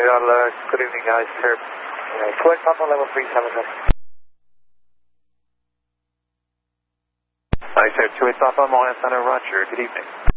Good evening, guys. Sir. Quebec Papa level 377. Hi, sir. 28 Papa, Montreal Center, Roger. Good evening.